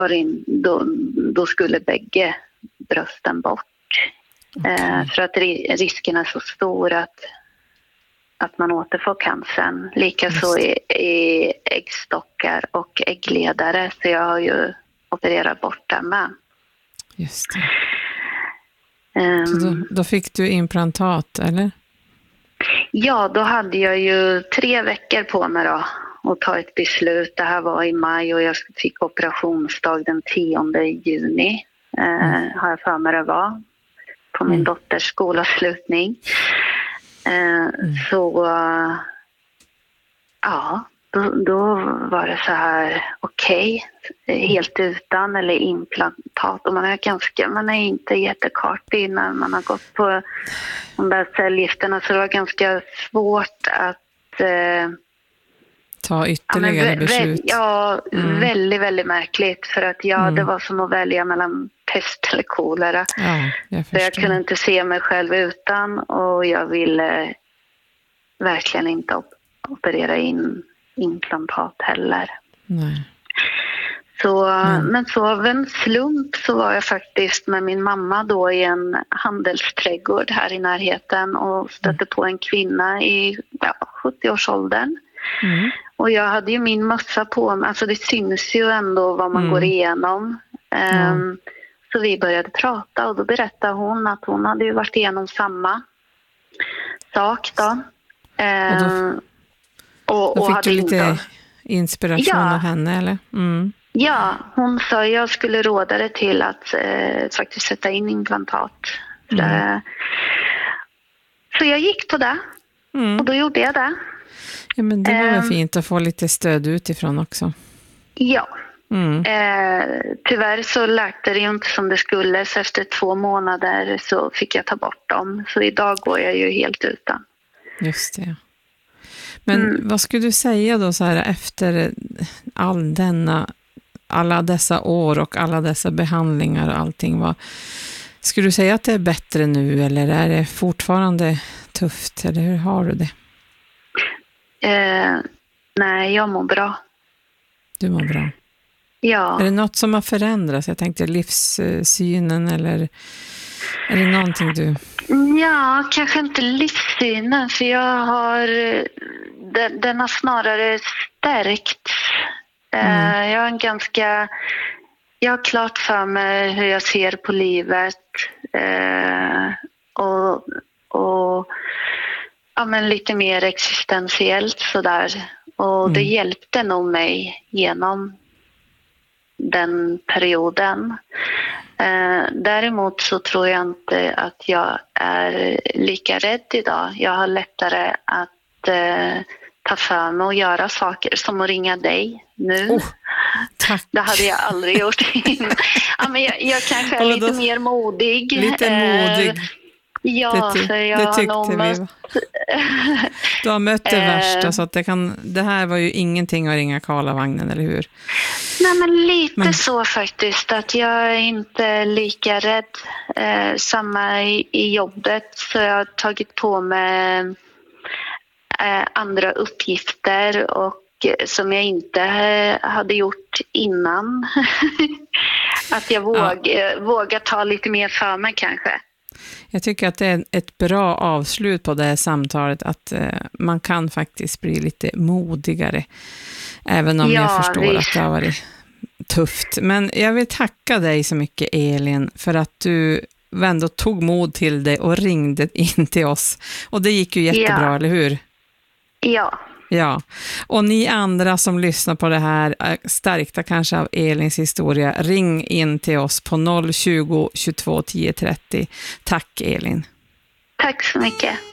då skulle bägge brösten bort. Okay. För att risken är så stor att man återfår cancern. Likaså i äggstockar och äggledare. Så jag har ju opererat bort det med. Just det. Så då fick du implantat, eller? Ja, då hade jag ju 3 veckor på mig då att ta ett beslut. Det här var i maj och jag fick operationsdag den 10 juni. Har jag för mig det var. På min dotters skolavslutning. Så ja, då var det så här okej, helt utan eller implantat. Och man är inte jättekartig när man har gått på de där cellgifterna, så det var ganska svårt att ta ytterligare beslut. Väldigt, väldigt märkligt, för att det var som att välja mellan pest eller kolera. Ja, jag kunde inte se mig själv utan, och jag ville verkligen inte operera in implantat heller. Nej. Men så av en slump så var jag faktiskt med min mamma då i en handelsträdgård här i närheten och stötte på en kvinna i 70-årsåldern. Och jag hade ju min mössa på mig, alltså det syns ju ändå vad man går igenom. Så vi började prata och då berättade hon att hon hade ju varit igenom samma sak då. Då fick du lite inspiration av henne, eller? Ja, hon sa jag skulle råda dig till att faktiskt sätta in implantat. Så jag gick på det och då gjorde jag det. Ja, men det var väl fint att få lite stöd utifrån också. Ja. Tyvärr så läkte det ju inte som det skulle, så efter 2 månader så fick jag ta bort dem. Så idag går jag ju helt utan. Just det. Men vad skulle du säga då så här efter alla dessa år och alla dessa behandlingar och allting? Skulle du säga att det är bättre nu, eller är det fortfarande tufft, eller hur har du det? Nej, jag mår bra. Du mår bra? Ja. Är det något som har förändrats? Jag tänkte livssynen, eller är det någonting du... Ja, kanske inte livssynen, för den har snarare stärkt. Jag har klart för mig hur jag ser på livet och men lite mer existentiellt sådär. Och det hjälpte nog mig genom den perioden. Däremot så tror jag inte att jag är lika rädd idag. Jag har lättare att ta för mig och göra saker som att ringa dig nu. Tack. Det hade jag aldrig gjort. Men jag kanske är lite mer modig. Lite modig. Ja, för jag har nog mött... Du har mött det värsta, så att det här var ju ingenting att ringa Karlavagnen, eller hur? Nej, men lite så faktiskt, att jag är inte lika rädd. Samma i jobbet, så jag har tagit på mig andra uppgifter och som jag inte hade gjort innan. Att jag vågar ta lite mer för mig kanske. Jag tycker att det är ett bra avslut på det här samtalet, att man kan faktiskt bli lite modigare, även om jag förstår att det har varit tufft. Men jag vill tacka dig så mycket, Elin, för att du ändå tog mod till dig och ringde in till oss. Och det gick ju jättebra, eller hur? Ja, och ni andra som lyssnar på det här, stärkta kanske av Elins historia, ring in till oss på 020 22 10 30. Tack, Elin. Tack så mycket.